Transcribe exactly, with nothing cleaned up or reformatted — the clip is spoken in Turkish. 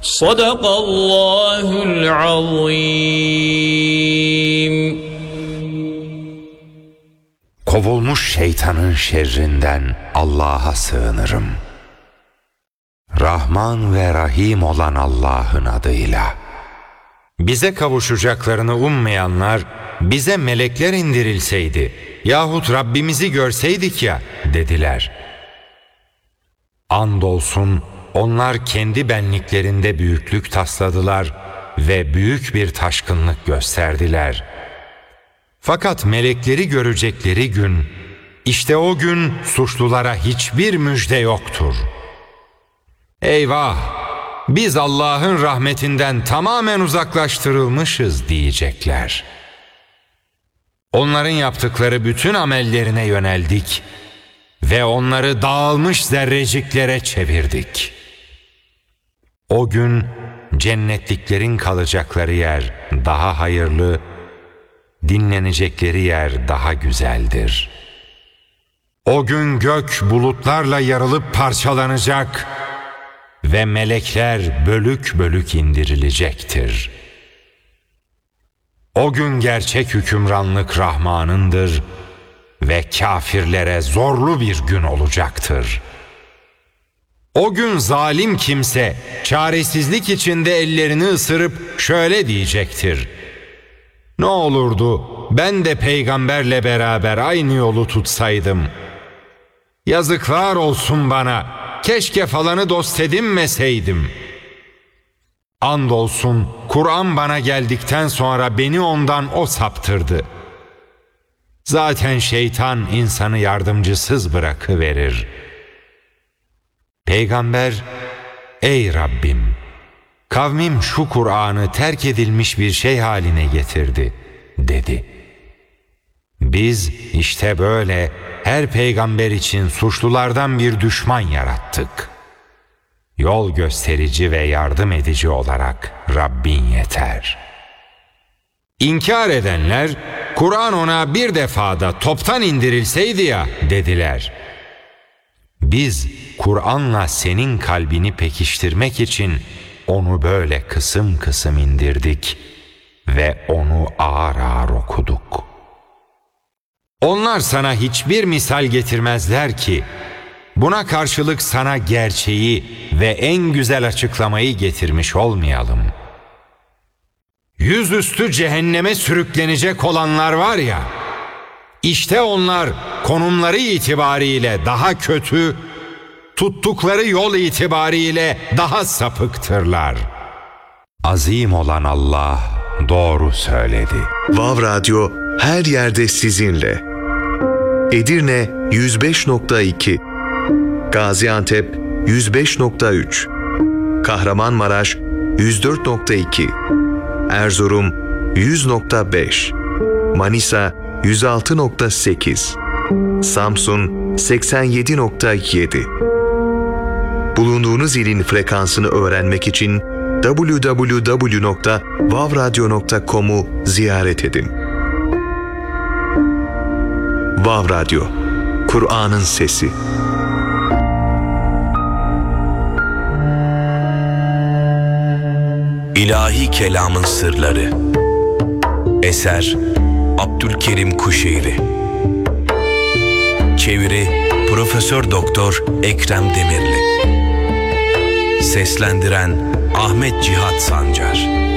Sadakallahul azim. Kovulmuş şeytanın şerrinden Allah'a sığınırım. Rahman ve Rahim olan Allah'ın adıyla. Bize kavuşacaklarını ummayanlar, bize melekler indirilseydi yahut Rabbimizi görseydik ya dediler. Andolsun onlar kendi benliklerinde büyüklük tasladılar ve büyük bir taşkınlık gösterdiler. Fakat melekleri görecekleri gün, işte o gün suçlulara hiçbir müjde yoktur. Eyvah! Biz Allah'ın rahmetinden tamamen uzaklaştırılmışız diyecekler. Onların yaptıkları bütün amellerine yöneldik ve onları dağılmış zerreciklere çevirdik. O gün cennetliklerin kalacakları yer daha hayırlı, dinlenecekleri yer daha güzeldir. O gün gök bulutlarla yarılıp parçalanacak ve melekler bölük bölük indirilecektir. O gün gerçek hükümranlık Rahman'ındır ve kafirlere zorlu bir gün olacaktır. O gün zalim kimse çaresizlik içinde ellerini ısırıp şöyle diyecektir: ne olurdu ben de peygamberle beraber aynı yolu tutsaydım. Yazıklar olsun bana, keşke falanı dost edinmeseydim. Andolsun Kur'an bana geldikten sonra beni ondan o saptırdı. Zaten şeytan insanı yardımcısız bırakıverir. Peygamber, ey Rabbim, kavmim şu Kur'an'ı terk edilmiş bir şey haline getirdi dedi. Biz işte böyle her peygamber için suçlulardan bir düşman yarattık. Yol gösterici ve yardım edici olarak Rabbin yeter. İnkar edenler, Kur'an ona bir defada toptan indirilseydi ya dediler. Biz Kur'an'la senin kalbini pekiştirmek için onu böyle kısım kısım indirdik ve onu ağır ağır okuduk. Onlar sana hiçbir misal getirmezler ki, buna karşılık sana gerçeği ve en güzel açıklamayı getirmiş olmayalım. Yüzüstü cehenneme sürüklenecek olanlar var ya, işte onlar konumları itibariyle daha kötü, tuttukları yol itibariyle daha sapıktırlar. Azim olan Allah doğru söyledi. Vav Radyo her yerde sizinle. Edirne yüz beş nokta iki, Gaziantep yüz beş nokta üç, Kahramanmaraş yüz dört nokta iki, Erzurum yüz nokta beş, Manisa yüz altı nokta sekiz, Samsun seksen yedi nokta yedi. Bulunduğunuz ilin frekansını öğrenmek için double-u double-u double-u nokta vav radyo nokta com'u ziyaret edin. Vav Radyo, Kur'an'ın sesi. İlahi Kelamın Sırları. Eser Abdülkerim Kuşeyri. Çeviri Profesör Doktor Ekrem Demirli. Seslendiren Ahmet Cihat Sancar.